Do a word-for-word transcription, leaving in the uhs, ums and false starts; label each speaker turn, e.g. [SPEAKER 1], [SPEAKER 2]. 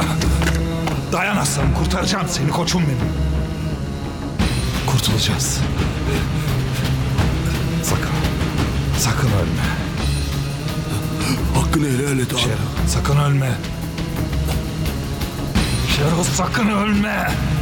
[SPEAKER 1] Dayan aslanım, kurtaracağım seni koçum benim. Kurtulacağız. Sakın, sakın ölme.
[SPEAKER 2] Hakkını helal et abi.
[SPEAKER 1] Şerif, sakın ölme. Şerif, sakın ölme.